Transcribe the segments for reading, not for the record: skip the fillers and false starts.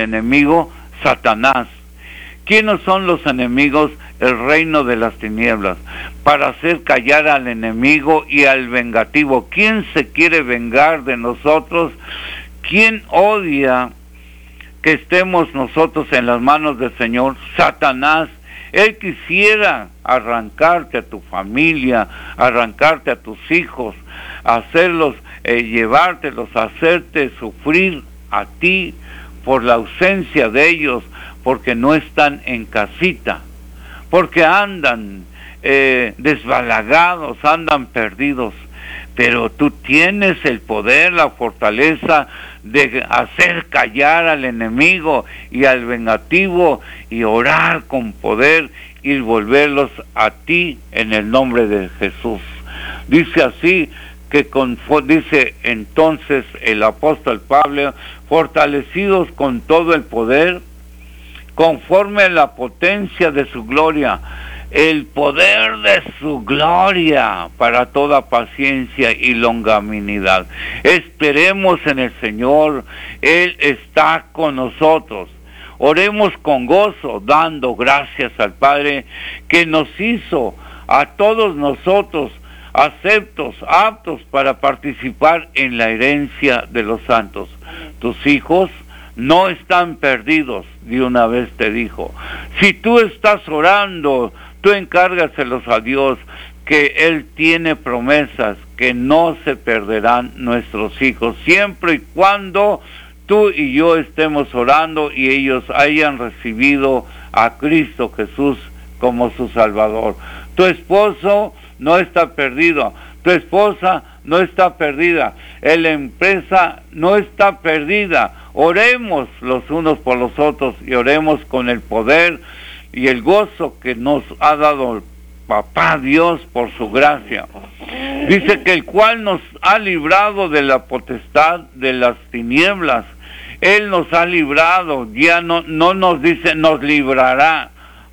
enemigo? Satanás. ¿Quiénes son los enemigos? El reino de las tinieblas, para hacer callar al enemigo y al vengativo. ¿Quién se quiere vengar de nosotros? ¿Quién odia que estemos nosotros en las manos del Señor? Satanás. Él quisiera arrancarte a tu familia, arrancarte a tus hijos, hacerlos, llevártelos, hacerte sufrir a ti por la ausencia de ellos, porque no están en casita, porque andan desbalagados, andan perdidos. Pero tú tienes el poder, la fortaleza de hacer callar al enemigo y al vengativo y orar con poder y volverlos a ti en el nombre de Jesús. Dice así, dice entonces el apóstol Pablo, fortalecidos con todo el poder, conforme a la potencia de su gloria, el poder de su gloria para toda paciencia y longanimidad. Esperemos en el Señor, Él está con nosotros. Oremos con gozo, dando gracias al Padre que nos hizo a todos nosotros aptos para participar en la herencia de los santos. Tus hijos no están perdidos, de una vez te dijo. Si tú estás orando, tú encárgaselos a Dios, que Él tiene promesas, que no se perderán nuestros hijos, siempre y cuando tú y yo estemos orando y ellos hayan recibido a Cristo Jesús como su Salvador. Tu esposo no está perdido, tu esposa no está perdida, la empresa no está perdida. Oremos los unos por los otros y oremos con el poder y el gozo que nos ha dado el Papá Dios por su gracia. Dice que el cual nos ha librado de la potestad de las tinieblas. Él nos ha librado, ya no nos dice nos librará.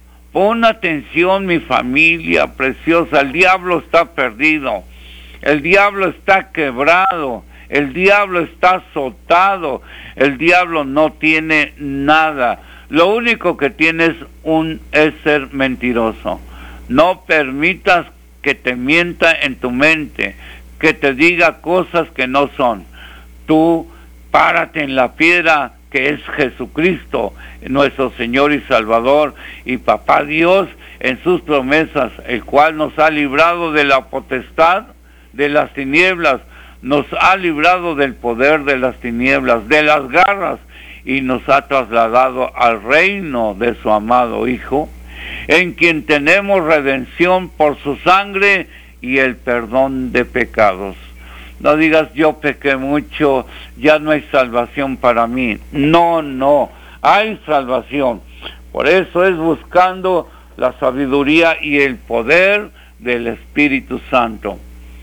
Pon atención, mi familia preciosa, el diablo está perdido, el diablo está quebrado, el diablo está azotado, el diablo no tiene nada. Lo único que tiene es ser mentiroso. No permitas que te mienta en tu mente, que te diga cosas que no son. Tú párate en la piedra que es Jesucristo, nuestro Señor y Salvador, y Papá Dios en sus promesas, el cual nos ha librado de la potestad de las tinieblas, nos ha librado del poder de las tinieblas, de las garras, y nos ha trasladado al reino de su amado Hijo, en quien tenemos redención por su sangre y el perdón de pecados. No digas, yo pequé mucho, ya no hay salvación para mí. No, hay salvación. Por eso es buscando la sabiduría y el poder del Espíritu Santo.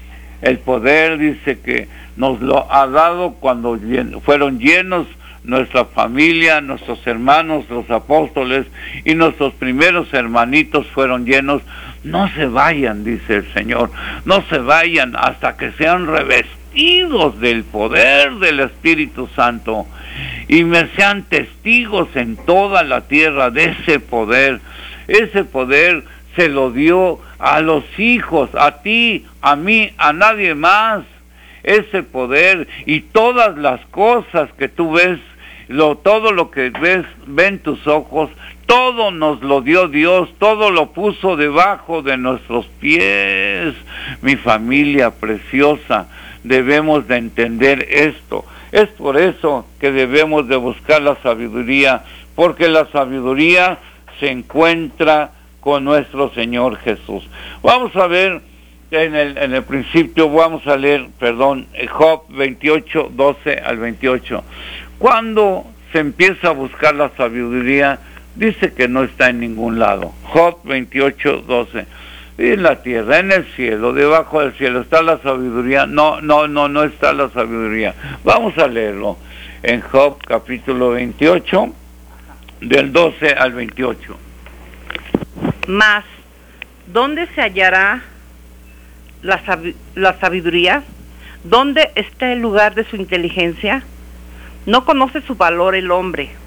El poder dice que nos lo ha dado cuando fueron llenos nuestra familia, nuestros hermanos, los apóstoles y nuestros primeros hermanitos fueron llenos. No se vayan, dice el Señor, no se vayan hasta que sean revestidos del poder del Espíritu Santo y me sean testigos en toda la tierra de ese poder. Ese poder se lo dio a los hijos, a ti, a mí, a nadie más. Ese poder y todas las cosas que tú ves, todo lo que ven tus ojos, todo nos lo dio Dios, todo lo puso debajo de nuestros pies. Mi familia preciosa, debemos de entender esto. Es por eso que debemos de buscar la sabiduría, porque la sabiduría se encuentra con nuestro Señor Jesús. Vamos a ver en el principio, vamos a leer, Job 28, 12 al 28. Cuando se empieza a buscar la sabiduría, dice que no está en ningún lado. Job 28, 12. En la tierra, en el cielo, debajo del cielo, ¿está la sabiduría? No está la sabiduría. Vamos a leerlo en Job capítulo 28, del 12 al 28. Mas, ¿dónde se hallará la sabiduría? ¿Dónde está el lugar de su inteligencia? No conoce su valor el hombre,